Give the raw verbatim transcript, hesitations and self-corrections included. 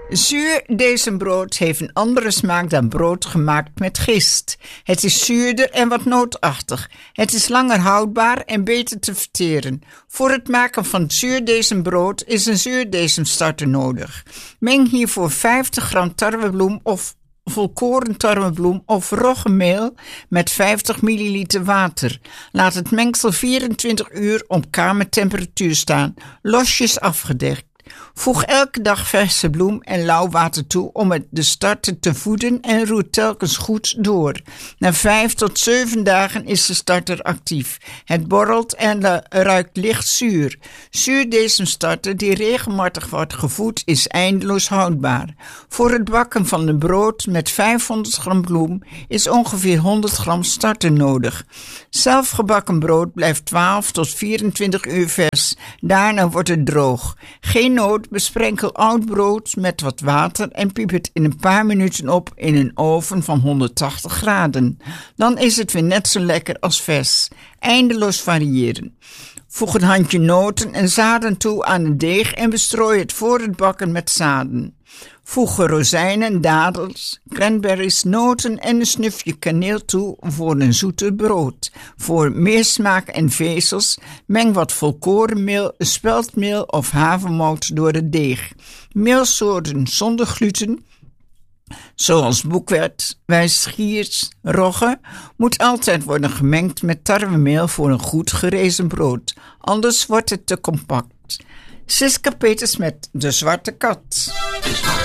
Zuurdesembrood heeft een andere smaak dan brood gemaakt met gist. Het is zuurder en wat nootachtig. Het is langer houdbaar en beter te verteren. Voor het maken van zuurdesembrood is een zuurdesemstarter nodig. Meng hiervoor vijftig gram tarwebloem of volkoren tarwebloem of roggemeel met vijftig milliliter water. Laat het mengsel vierentwintig uur op kamertemperatuur staan, losjes afgedekt. Voeg elke dag verse bloem en lauw water toe om het de starter te voeden en roer telkens goed door. Na vijf tot zeven dagen is de starter actief. Het borrelt en ruikt licht zuur. Zuurdesemstarter die regelmatig wordt gevoed is eindeloos houdbaar. Voor het bakken van een brood met vijfhonderd gram bloem is ongeveer honderd gram starter nodig. Zelfgebakken brood blijft twaalf tot vierentwintig uur vers. Daarna wordt het droog. Geen nood, besprenkel oud brood met wat water en piep het in een paar minuten op in een oven van honderdtachtig graden. Dan is het weer net zo lekker als vers. Eindeloos variëren. Voeg een handje noten en zaden toe aan het deeg en bestrooi het voor het bakken met zaden. Voeg rozijnen, dadels, cranberries, noten en een snufje kaneel toe voor een zoeter brood. Voor meer smaak en vezels meng wat volkorenmeel, speldmeel of havermout door het deeg. Meelsoorten zonder gluten, zoals boekweit, wijsgiers, rogge, moet altijd worden gemengd met tarwemeel voor een goed gerezen brood. Anders wordt het te compact. Siska Peters met De Zwarte Kat.